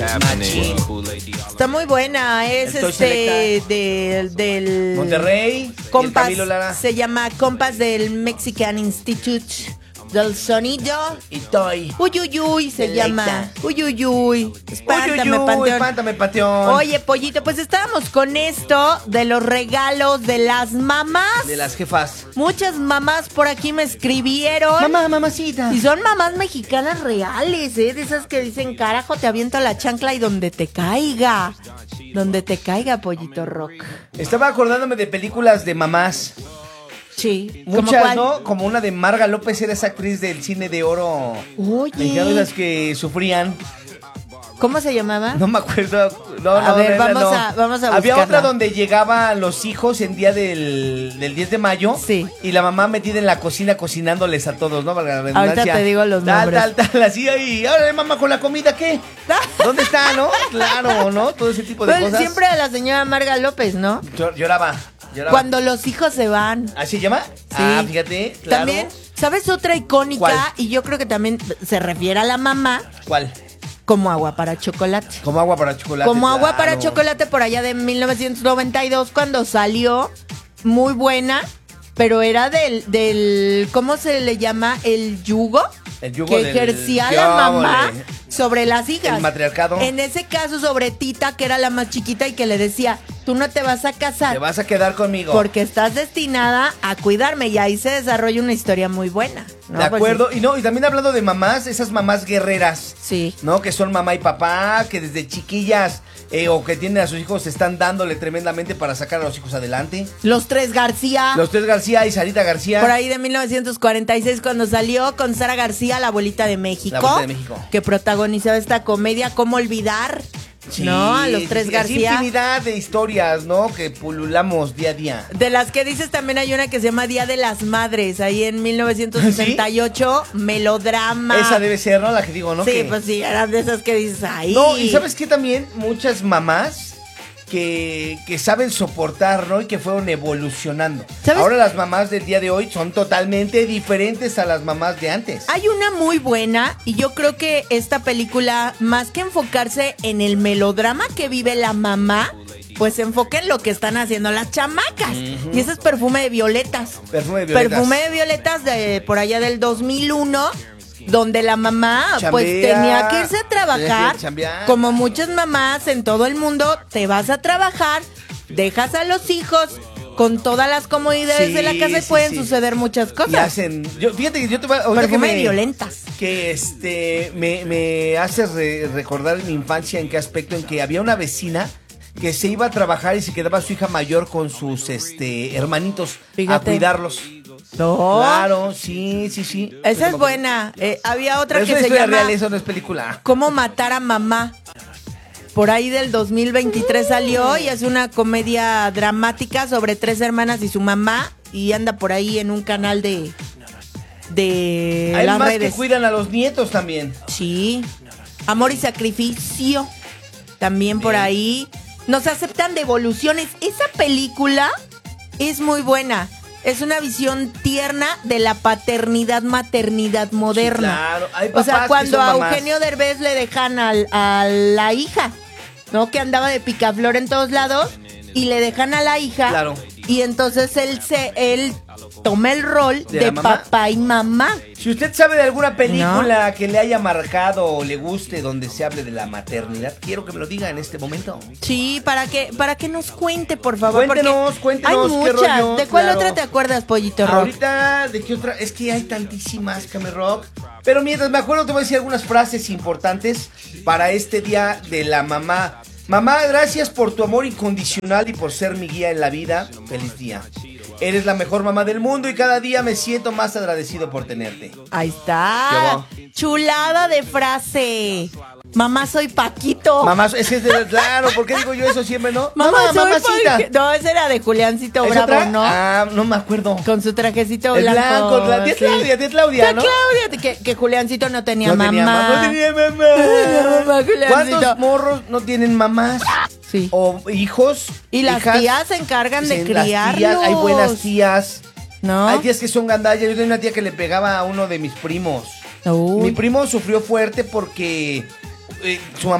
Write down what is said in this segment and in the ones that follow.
Machín. Está muy buena, es del Monterrey, Compas, Camilo Lara. se llama Compas del Mexican Institute del Sonido. Y Toy. Uy, uy, uy, se Selecta. llama. Uy, uy, uy. Espántame, Uy, uy, uy, Panteón. espántame, Panteón. Oye, Pollito, pues estábamos con esto de los regalos de las mamás. De las jefas. Muchas mamás por aquí me escribieron. Mamacita. Y son mamás mexicanas reales, ¿eh? De esas que dicen, carajo, te aviento la chancla y donde te caiga. Donde te caiga, Pollito Rock. Estaba acordándome de películas de mamás. Sí. ¿Cómo Muchas, cuál? ¿no? Como una de Marga López, era esa actriz del cine de oro. Mexicano, Oye. esas que sufrían. ¿Cómo se llamaba? No me acuerdo. No, A ver, esa vamos a Había buscarla. otra donde llegaban los hijos en día del 10 de mayo. Sí. Y la mamá metida en la cocina cocinándoles a todos, ¿no? Valga la redundancia. Ahorita te digo los nombres. Tal, así ahí. Ahora, mamá, con la comida, ¿qué? ¿Dónde está, no? Claro, ¿no? Todo ese tipo de Pues cosas. siempre a la señora Marga López, ¿no? Lloraba. Cuando los hijos se van. ¿Así se llama? Sí. Ah, fíjate, claro. También, ¿sabes otra icónica? ¿Cuál? Y yo creo que también se refiere a la mamá, ¿Cuál? como agua para chocolate. Como agua para chocolate. Como agua claro. para chocolate por allá de 1992 cuando salió, muy buena, pero era del ¿cómo se le llama? El yugo. El yugo que del- ejercía ¡Qué la mamá óvole! sobre las hijas. El matriarcado. En ese caso sobre Tita, que era la más chiquita y que le decía, tú no te vas a casar Te vas a quedar conmigo. porque estás destinada a cuidarme, y ahí se desarrolla una historia muy buena, ¿no? De Pues acuerdo. Y también hablando de mamás, esas mamás guerreras. sí. ¿No? Que son mamá y papá, que desde chiquillas o que tienen a sus hijos están dándole tremendamente para sacar a los hijos adelante. Los Tres García. Los tres García y Sarita García. Por ahí de 1946 cuando salió con Sara García, la abuelita de México. La Abuelita de México. Que protagonizaba esta comedia, ¿Cómo olvidar? Sí, ¿No? A los Tres sí, García. Hay infinidad de historias, ¿no? Que pululamos día a día. De las que dices también hay una que se llama Día de las Madres, ahí en 1968, melodrama. Esa debe ser, ¿no? La que digo, ¿no? Sí, Que- pues sí, eran de esas que dices ahí. No, y ¿sabes qué también? Muchas mamás que saben soportar, ¿no? Y que fueron evolucionando. ¿Sabes? Ahora las mamás del día de hoy son totalmente diferentes a las mamás de antes. Hay una muy buena y yo creo que esta película, más que enfocarse en el melodrama que vive la mamá, pues se enfoca en lo que están haciendo las chamacas. Y ese es Perfume de Violetas. Perfume de violetas. Perfume de Violetas de por allá del 2001, donde la mamá pues Chambea, tenía que irse a trabajar. tenía que chambear. Como muchas mamás en todo el mundo, te vas a trabajar, dejas a los hijos con todas las comodidades Sí, de la casa y sí, pueden sí. suceder muchas Y cosas. hacen... fíjate que yo te voy a... ahorita Perfume que de me- Violentas. Que me hace recordar mi infancia. ¿En qué aspecto? En que había una vecina que se iba a trabajar y se quedaba su hija mayor con sus hermanitos Fíjate. a cuidarlos. No. Claro, sí. Esa es buena. Había otra Pero es que una se historia llama real, eso no es película. ¿Cómo matar a mamá? Por ahí del 2023 salió y es una comedia dramática sobre 3 hermanas y su mamá, y anda por ahí en un canal de Hay las más redes. que cuidan a los nietos también. Sí. Amor y sacrificio. También por Bien. ahí. Nos aceptan devoluciones. Esa película es muy buena. Es una visión tierna de la paternidad-maternidad moderna. claro. Hay O sea, papás que cuando son a mamás. Eugenio Derbez le dejan a la hija, ¿no? Que andaba de picaflor en todos lados, y le dejan a la hija. Claro. Y entonces él toma el rol ¿De de la mamá? papá y mamá. Si usted sabe de alguna película que le haya marcado o le guste donde se hable de la maternidad, quiero que me lo diga en este momento. Sí, para que nos cuente, por favor. Cuéntenos, porque cuéntenos hay qué muchas. rollo, ¿De cuál claro. otra te acuerdas, Pollito Rock? Ahorita, ¿de qué otra? Es que hay tantísimas, Came Rock. Pero mientras me acuerdo, te voy a decir algunas frases importantes para este día de la mamá. Mamá, gracias por tu amor incondicional y por ser mi guía en la vida. Feliz día. Eres la mejor mamá del mundo y cada día me siento más agradecido por tenerte. Ahí está. Chulada de frase. Mamá, soy Paquito. Mamá, ese es de... Claro, ¿por qué digo yo eso siempre, no? Mamá, soy mamacita. Paquito. No, ese era de Juliancito ¿Es Bravo, otra? ¿no? Ah, no me acuerdo. Con su trajecito El blanco. blanco, tía sí. Claudia, tía Claudia, Tía ¿no? Claudia, que Juliancito no tenía No mamá. tenía mamá. No tenía mamá. mamá, Juliancito. ¿Cuántos morros no tienen mamás? Sí. O hijos. Y las hijas. tías se encargan de Las tías, criarlos. hay buenas tías. ¿No? Hay tías que son gandallas. Yo tenía una tía que le pegaba a uno de mis primos. Uy. Mi primo sufrió fuerte porque su mamá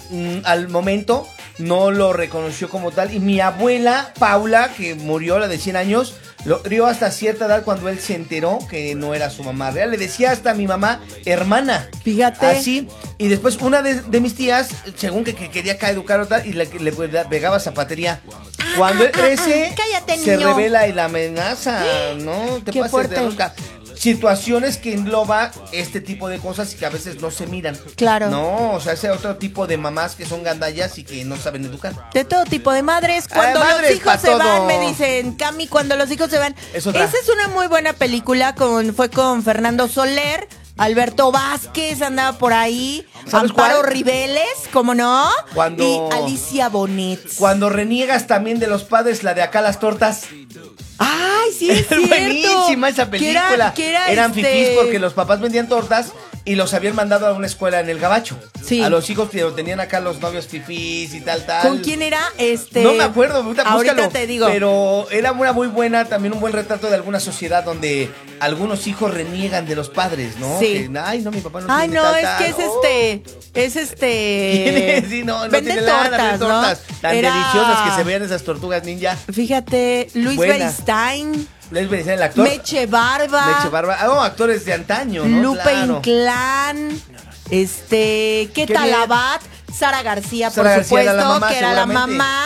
al momento no lo reconoció como tal. Y mi abuela, Paula, que murió, la de 100 años, lo crió hasta cierta edad cuando él se enteró que no era su mamá real. Le decía hasta a mi mamá, hermana. Fíjate. Así. Y después una de mis tías, según que quería acá educar o tal, y le pegaba zapatería. Cuando él crece, cállate, se niño. revela y la amenaza. No te Qué pases fuerte. de rosca. Situaciones que engloba este tipo de cosas y que a veces no se miran. Claro. No, o sea, ese otro tipo de mamás que son gandallas y que no saben educar. De todo tipo de madres. Cuando Madres los hijos pa' se todo. van, me dicen, Cami, cuando los hijos se van. Es otra. Esa es una muy buena película. Fue con Fernando Soler, Alberto Vázquez andaba por ahí, ¿Sabes Amparo cuál? Ribeles, ¿cómo no? Cuando- Y Alicia Bonet. Cuando reniegas también de los padres, la de acá las tortas. Ay, sí, es cierto. Buenísima esa película. Eran fifís porque los papás vendían tortas y los habían mandado a una escuela en el Gabacho. Sí. A los hijos que tenían acá los novios fifís y tal. ¿Con quién era? No me acuerdo, ahorita búscalo, te digo. pero era una muy buena, también un buen retrato de alguna sociedad donde algunos hijos reniegan de los padres, ¿no? Sí. Que, ay, no, mi papá no Ay, tiene no, tal, es tal. que ¿Quién es? Sí, no Vende tiene lana, tortas, vende tortas. ¿no? Tan Era- deliciosas que se vean esas tortugas ninja. Fíjate, Luis Buena. Beristain, Les venía el actor. Meche Barba, Meche Barba. Ah, no, actores de antaño, ¿no? Lupe Claro. Inclán, ¿qué Qué tal bien. Abad? Sara García, Sara por García era supuesto, la mamá, que era la seguramente. mamá.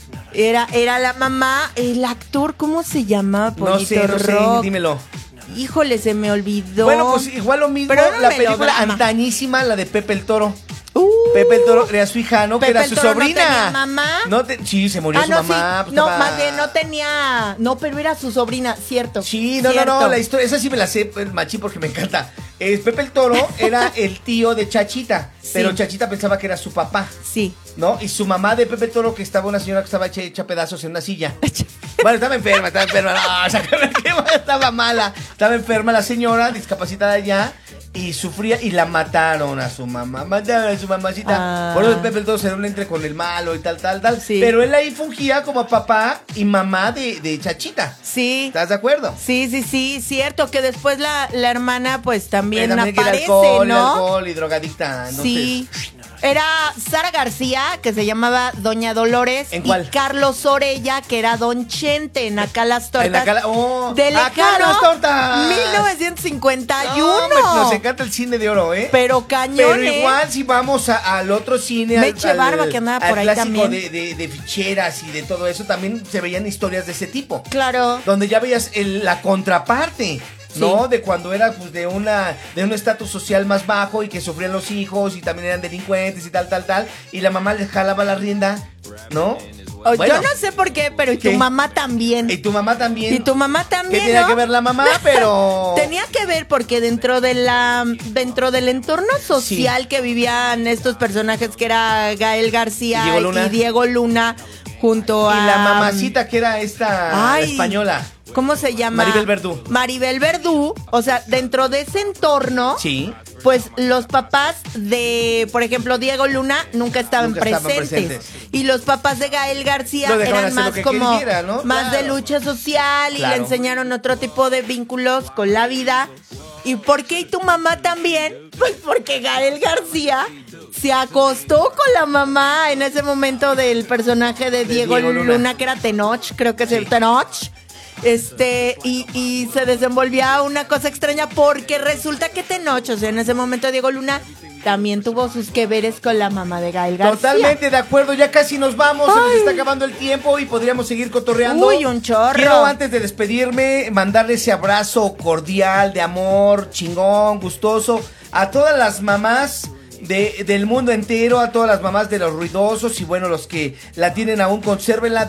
Era la mamá. El actor, ¿cómo se llama? No sé, Rock. dímelo. Híjole, se me olvidó. Bueno, pues igual lo mismo, Pero era un la película melodrama. antañísima, la de Pepe el Toro. Uh, Pepe el Toro era su hija, ¿no? Que Pepe era el su Toro no sobrina. tenía mamá. Sí, se murió su mamá. sí. pues, No, estaba- más bien no tenía. No, pero era su sobrina, cierto. Sí, no, cierto. la historia, esa sí me la sé, el machín, porque me encanta. Pepe el Toro era el tío de Chachita, Sí. pero Chachita pensaba que era su papá, Sí. ¿no? Y su mamá de Pepe el Toro, que estaba una señora que estaba hecha pedazos en una silla. Bueno, estaba enferma. No, o sea, estaba mala. Estaba enferma la señora, discapacitada ya. Y sufría y la mataron a su mamá. Mataron a su mamacita. Ah. Por eso Pepe el Toro se dio un entre con el malo y tal. Sí. Pero él ahí fungía como papá y mamá de Chachita. Sí. ¿Estás de acuerdo? Sí, cierto, que después la hermana pues también También que era aparece, alcohol, ¿no? alcohol y drogadicta. Entonces, Sí. Era Sara García, que se llamaba Doña Dolores. ¿En cuál? Y Carlos Orella, que era Don Chente, en Acá las Tortas. En Acá de ¡Acá lejano, las tortas! 1951. No, hombre, nos encanta el cine de oro, ¿eh? Pero cañón, Pero igual si vamos al otro cine, Meche Barba, que andaba al por ahí clásico también. de ficheras y de todo eso, también se veían historias de ese tipo. Claro. Donde ya veías la contraparte, ¿no? Sí. De cuando era pues de un estatus social más bajo y que sufrían los hijos y también eran delincuentes y tal. Y la mamá les jalaba la rienda, ¿no? Bueno, Yo no sé por qué, pero y tu ¿qué? mamá también. Y tu mamá también. Y tu mamá también, ¿Qué tenía ¿no? que ver la mamá? Pero... Tenía que ver porque dentro del entorno social que vivían estos personajes, que era Gael García ¿Y Diego Luna? junto a Y la mamacita que era esta Ay, española. ¿cómo se llama? Maribel Verdú. Maribel Verdú, o sea, dentro de ese entorno, Sí. pues los papás de, por ejemplo, Diego Luna nunca estaban Nunca estaban presentes. presentes. Y los papás de Gael García Lo dejaban eran hacer lo más que como quisiera, ¿no? más de Claro. lucha social y Claro. le enseñaron otro tipo de vínculos con la vida. ¿Y por qué y tu mamá también? Pues porque Gael García se acostó con la mamá en ese momento del personaje de Diego Luna, que era Tenoch, creo que es el Tenoch. Y se desenvolvía una cosa extraña porque resulta que Tenoch, o sea, en ese momento Diego Luna también tuvo sus que veres con la mamá de Gael García. Totalmente de acuerdo, ya casi nos vamos, se nos está acabando el tiempo y podríamos seguir cotorreando. Uy, un chorro. Quiero antes de despedirme mandarle ese abrazo cordial, de amor, chingón, gustoso a todas las mamás del mundo entero, a todas las mamás de los ruidosos y bueno, los que la tienen aún, consérvenla.